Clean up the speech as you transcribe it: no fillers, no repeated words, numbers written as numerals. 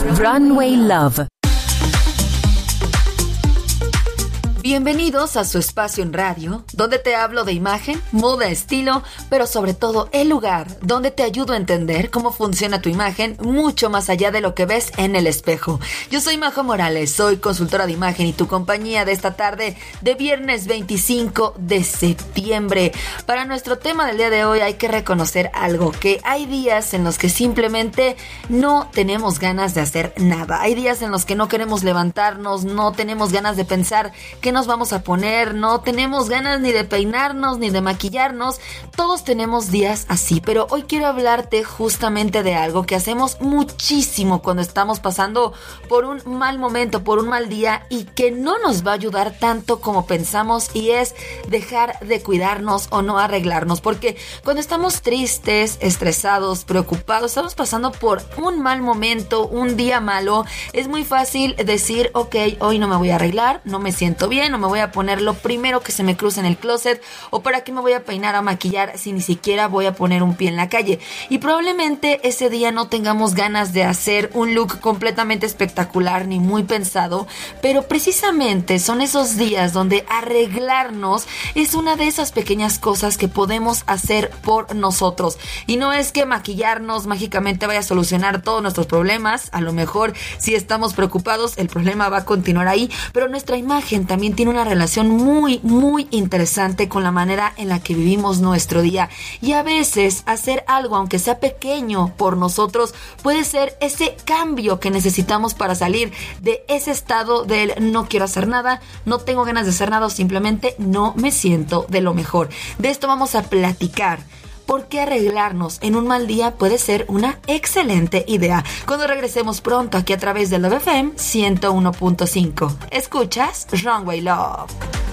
Runway Love. Bienvenidos a su espacio en radio, donde te hablo de imagen, moda, estilo, pero sobre todo el lugar donde te ayudo a entender cómo funciona tu imagen mucho más allá de lo que ves en el espejo. Yo soy Majo Morales, soy consultora de imagen y tu compañía de esta tarde de viernes 25 de septiembre. Para nuestro tema del día de hoy hay que reconocer algo, que hay días en los que simplemente no tenemos ganas de hacer nada. Hay días en los que no queremos levantarnos, no tenemos ganas de pensar qué nos vamos a poner, no tenemos ganas ni de peinarnos ni de maquillarnos. Todos tenemos días así, pero hoy quiero hablarte justamente de algo que hacemos muchísimo cuando estamos pasando por un mal momento, por un mal día, y que no nos va a ayudar tanto como pensamos, y es dejar de cuidarnos o no arreglarnos, porque cuando estamos tristes, estresados, preocupados, estamos pasando por un mal momento, un día malo, es muy fácil decir, ok, hoy no me voy a arreglar, no me siento bien, no me voy a poner lo primero que se me cruce en el closet, o para qué me voy a peinar o maquillar si ni siquiera voy a poner un pie en la calle. Y probablemente ese día no tengamos ganas de hacer un look completamente espectacular ni muy pensado, pero precisamente son esos días donde arreglarnos es una de esas pequeñas cosas que podemos hacer por nosotros. Y no es que maquillarnos mágicamente vaya a solucionar todos nuestros problemas. A lo mejor si estamos preocupados el problema va a continuar ahí, pero nuestra imagen también tiene una relación muy interesante con la manera en la que vivimos nuestro día, y a veces hacer algo, aunque sea pequeño, por nosotros puede ser ese cambio que necesitamos para salir de ese estado del no quiero hacer nada, no tengo ganas de hacer nada, o simplemente no me siento de lo mejor. De esto vamos a platicar. ¿Por qué arreglarnos en un mal día puede ser una excelente idea? Cuando regresemos pronto aquí a través de Love FM 101.5. ¿Escuchas? Runway Love.